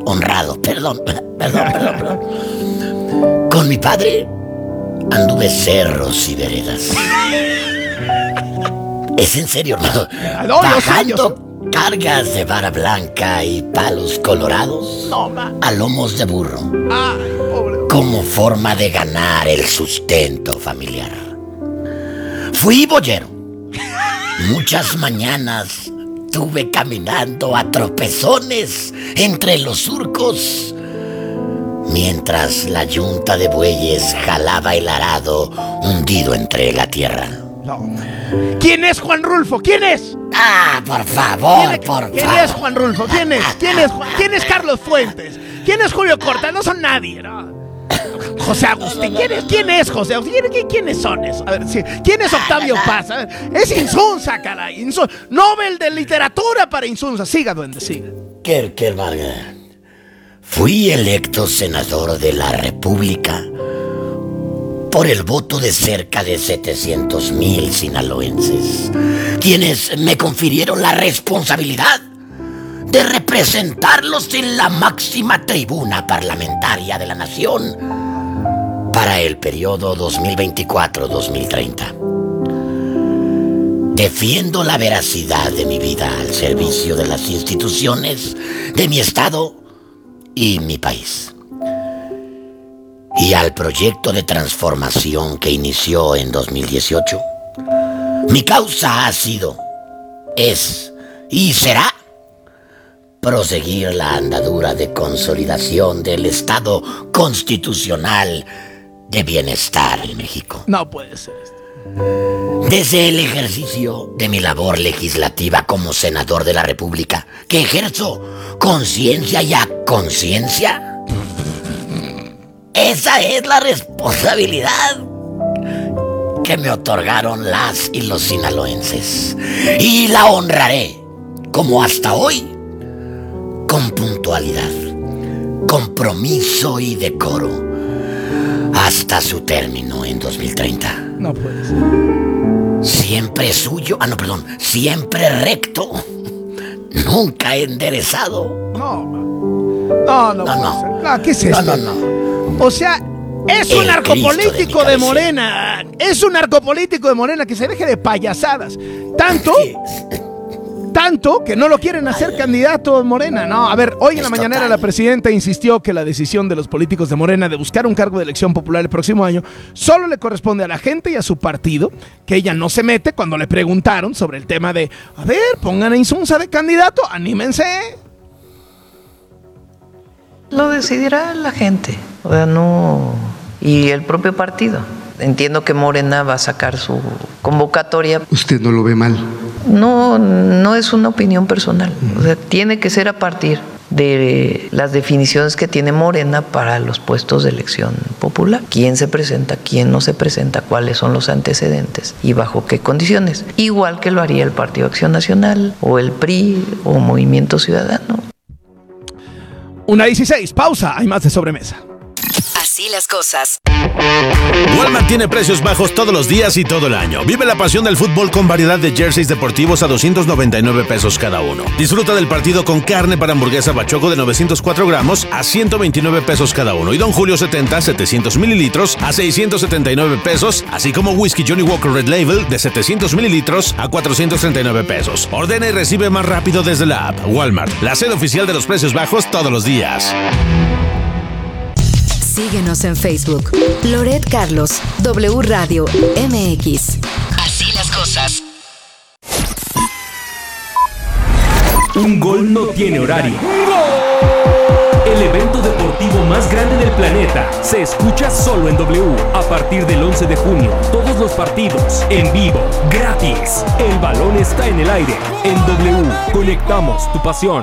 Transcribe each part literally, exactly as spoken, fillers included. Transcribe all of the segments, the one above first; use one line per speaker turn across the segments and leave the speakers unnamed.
honrado. Perdón, perdón, perdón, perdón. Con mi padre anduve cerros y veredas. Es en serio, hermano.
No,
Bajando cargas de vara blanca y palos colorados
no, ma.
a lomos de burro.
Ay, pobre.
Como forma de ganar el sustento familiar. Fui boyero. Muchas mañanas tuve caminando a tropezones entre los surcos, mientras la yunta de bueyes jalaba el arado hundido entre la tierra.
No. ¿Quién es Juan Rulfo? ¿Quién es?
Ah, por favor,
¿Quién,
por
¿quién
favor.
es Juan Rulfo? ¿Quién es? ¿Quién es, Juan- ¿Quién es Carlos Fuentes? ¿Quién es Julio Corta? No son nadie, ¿no? José Agustín. ¿Quién es, ¿Quién es José Agustín? ¿Quién- ¿Quiénes son esos? A ver, sí. ¿Quién es Octavio Paz? A ver, es Insunza, caray. Insun- Nobel de Literatura para Insunza. Siga, duende, siga.
¿Qué, qué valga? Fui electo senador de la República por el voto de cerca de setecientos mil sinaloenses, quienes me confirieron la responsabilidad de representarlos en la máxima tribuna parlamentaria de la nación para el periodo dos mil veinticuatro a dos mil treinta. Defiendo la veracidad de mi vida al servicio de las instituciones de mi estado y mi país. Y al proyecto de transformación que inició en dos mil dieciocho, mi causa ha sido, es y será proseguir la andadura de consolidación del Estado constitucional de bienestar en México.
No puede ser esto.
Desde el ejercicio de mi labor legislativa como senador de la República, que ejerzo conciencia y a conciencia, esa es la responsabilidad que me otorgaron las y los sinaloenses. Y la honraré, como hasta hoy, con puntualidad, compromiso y decoro, hasta su término en dos mil treinta.
No puede ser.
Siempre suyo, ah no, perdón, siempre recto, nunca enderezado.
No, ma. no, no,
No,
puede
no.
ser. No, ¿qué es esto?
No, no, no.
O sea, es un
El
narcopolítico
Cristo de
de,
mi
Morena. Es un narcopolítico de Morena que se deje de payasadas. Tanto, tanto que no lo quieren hacer candidato Morena. No, a ver, hoy en la
Es
mañanera
total.
la presidenta insistió que la decisión de los políticos de Morena de buscar un cargo de elección popular el próximo año solo le corresponde a la gente y a su partido, que ella no se mete cuando le preguntaron sobre el tema de, a ver, pongan a Insunza de candidato, anímense.
Lo decidirá la gente, o sea, no, y el propio partido. Entiendo que Morena va a sacar su convocatoria.
Usted no lo ve mal.
No, no es una opinión personal. O sea, tiene que ser a partir de las definiciones que tiene Morena para los puestos de elección popular. ¿Quién se presenta, quién no se presenta, cuáles son los antecedentes y bajo qué condiciones? Igual que lo haría el Partido Acción Nacional o el P R I o Movimiento Ciudadano.
Una dieciséis, pausa, hay más de sobremesa.
Así las cosas.
Walmart tiene precios bajos todos los días y todo el año. Vive la pasión del fútbol con variedad de jerseys deportivos a doscientos noventa y nueve pesos cada uno. Disfruta del partido con carne para hamburguesa Bachoco de novecientos cuatro gramos a ciento veintinueve pesos cada uno. Y Don Julio setenta, setecientos mililitros a seiscientos setenta y nueve pesos. Así como whisky Johnny Walker Red Label de setecientos mililitros a cuatrocientos treinta y nueve pesos. Ordena y recibe más rápido desde la app. Walmart, la sede oficial de los precios bajos todos los días.
Síguenos en Facebook. Loret Carlos, W Radio M X. Así las cosas.
Un gol no tiene horario. El evento deportivo más grande del planeta se escucha solo en W. A partir del once de junio, todos los partidos en vivo, gratis. El balón está en el aire. En W, conectamos tu pasión.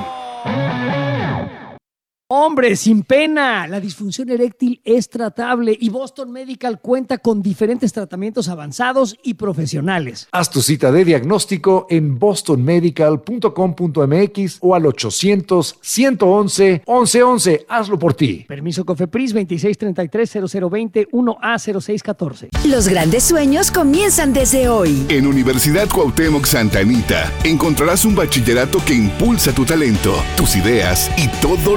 Hombre, sin pena, la disfunción eréctil es tratable y Boston Medical cuenta con diferentes tratamientos avanzados y profesionales.
Haz tu cita de diagnóstico en boston medical punto com punto m x o al ochocientos, ciento once, once once. Hazlo por ti.
Permiso COFEPRIS veintiséis treinta y tres cero cero veinte uno A cero seis catorce.
Los grandes sueños comienzan desde hoy.
En Universidad Cuauhtémoc Santa Anita encontrarás un bachillerato que impulsa tu talento, tus ideas y todo